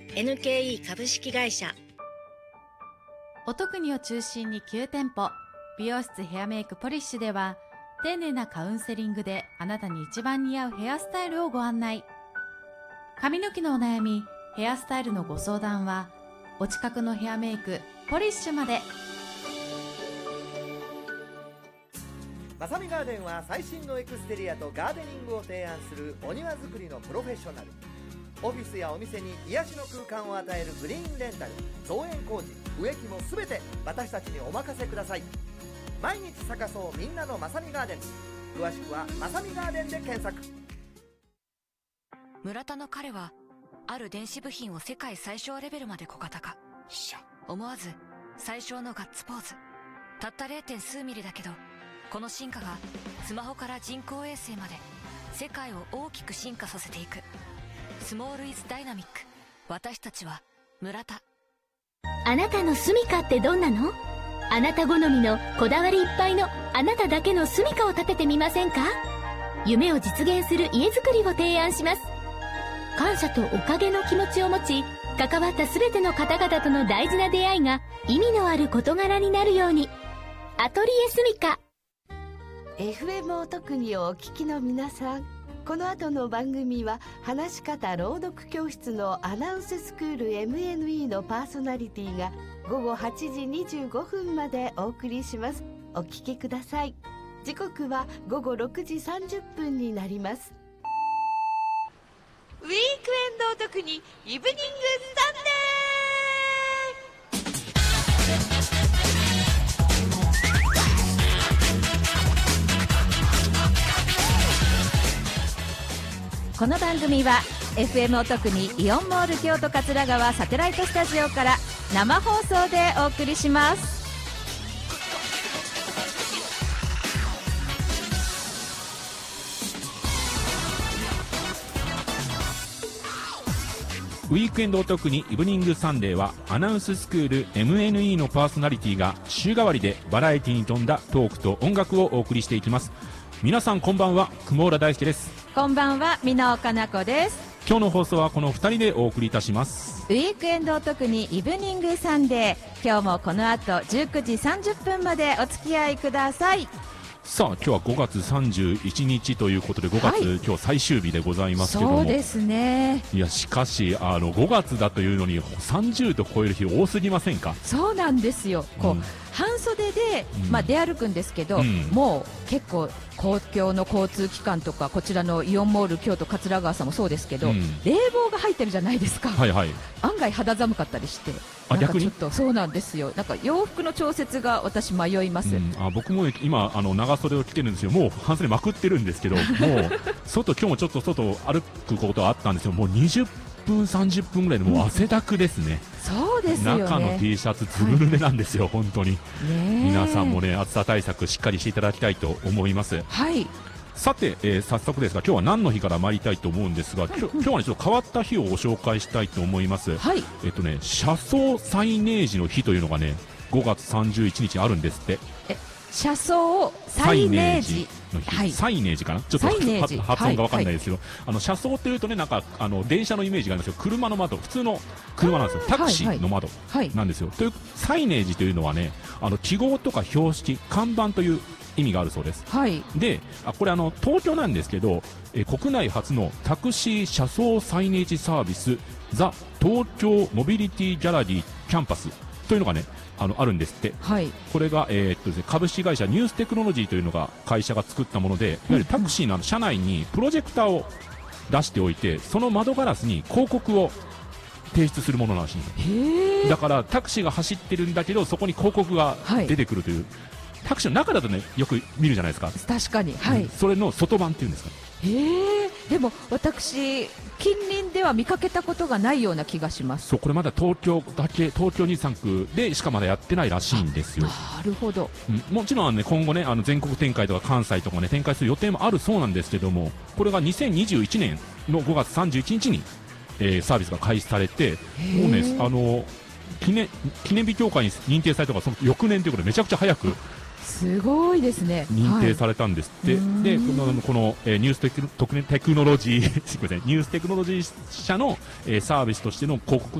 NKE 株式会社。 お得にを中心に9店舗、美容室ヘアメイクポリッシュでは丁寧なカウンセリングであなたに一番似合うヘアスタイルをご案内。髪の毛のお悩み、ヘアスタイルのご相談はお近くのヘアメイクポリッシュまで。 まさみガーデンは最新のエクステリアとガーデニングを提案するお庭作りのプロフェッショナル。オフィスやお店に癒しの空間を与えるグリーンレンタル、造園工事、植木も全て私たちにお任せください。毎日咲かそうみんなのまさみガーデン。詳しくはまさみガーデンで検索。 村田の彼はある電子部品を世界最小レベルまで小型化。思わず最小のガッツポーズ。たった 0. 数ミリだけど、この進化がスマホから人工衛星まで世界を大きく進化させていく。スモールイズダイナミック。私たちは村田。 あなたの住みかってどんなの？あなた好みのこだわりいっぱいのあなただけの住みかを建ててみませんか？夢を実現する家づくりを提案します。感謝とおかげの気持ちを持ち、関わった全ての方々との大事な出会いが意味のある事柄になるように。アトリエ住みか。 FM お特にをお聞きの皆さん、この後の番組は話し方朗読教室のアナウンススクール MNE のパーソナリティが午後8時25分までお送りします。お聞きください。時刻は午後6時30分になります。ウィークエンドお特にイブニングサンデこの番組は FM お特にイオンモール京都桂川サテライトスタジオから生放送でお送りします。 ウィークエンドお特にイブニングサンデーはアナウンススクール MNE のパーソナリティが週替わりでバラエティに富んだトークと音楽をお送りしていきます。皆さんこんばんは、雲浦大輔です。 こんばんは、箕尾かな子です。 今日の放送はこの2人でお送りいたします。 ウィークエンドお特にイブニングサンデー、今日もこの後19時30分までお付き合いください。 さあ今日は5月31日ということで5月、今日最終日でございますけども、 そうですね。 いやしかし5月だというのに30度超える日多すぎませんか？ そうなんですよ。半袖で、出歩くんですけど、もう結構公共の交通機関とかこちらのイオンモール京都桂川さんもそうですけど、冷房が入ってるじゃないですか。案外肌寒かったりして、 逆にちょっとそうなんですよ。なんか洋服の調節が私迷います。 僕も今長袖を着てるんですよ。もう半袖まくってるんですけど、もう今日もちょっと外を歩くことはあったんですよ。もう20分30分ぐらいでもう汗だくですね。 そうですよね。 中の T シャツずぶ濡れなんですよ、本当に。皆さんもね暑さ対策しっかりしていただきたいと思います。さて、早速ですが今日は何の日から参りたいと思うんですが、今日はねちょっと変わった日をご紹介したいと思います。車窓サイネージの日というのがね5月31日あるんですって。 車窓サイネージの日、サイネージかな、ちょっと発音が分かんないですけど、車窓っていうとねなんか電車のイメージがあるんですけど、車の窓、普通の車なんですよ。タクシーの窓なんですよ。というサイネージというのはね記号とか標識、看板という意味があるそうです。でこれ東京なんですけど、国内初のタクシー車窓サイネージサービスザ東京モビリティギャラリーキャンパスというのがねあるんですって。これが、株式会社ニューステクノロジーというのが会社が作ったもので、いわゆるタクシーの車内にプロジェクターを出しておいて、その窓ガラスに広告を提出するものらしいんです。だからタクシーが走ってるんだけどそこに広告が出てくるという、タクシーの中だとねよく見るじゃないですか。 確かに、 それの外版っていうんですか。 でも私近隣では見かけたことがないような気がします。 これまだ東京だけ、東京23区でしかまだやってないらしいんですよ。 なるほど。 もちろんね今後ね全国展開とか関西とかね展開する予定もあるそうなんですけども、これが2021年の5月31日に、サービスが開始されて、もうね記念日協会に認定されたのがその翌年ということでめちゃくちゃ早くすごいですね。 認定されたんですって。でこのニューステクノロジーすみません、ニューステクノロジー社のサービスとしての広告